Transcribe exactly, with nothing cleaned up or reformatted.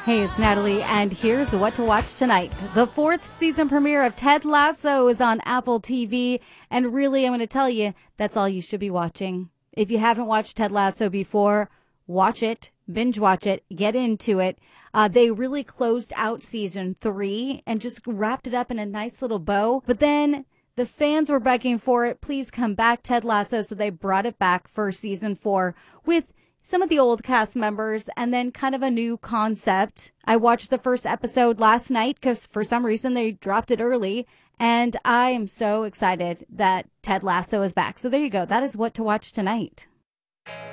Hey, it's Natalie, and here's what to watch tonight. The fourth season premiere of Ted Lasso is on Apple T V, and really, I'm going to tell you, that's all you should be watching. If you haven't watched Ted Lasso before, watch it, binge watch it, get into it. Uh, they really closed out season three and just wrapped it up in a nice little bow, but then the fans were begging for it. Please come back, Ted Lasso, so they brought it back for season four with some of the old cast members, and then kind of a new concept. I watched the first episode last night because for some reason they dropped it early, and I am so excited that Ted Lasso is back. So there you go. That is what to watch tonight.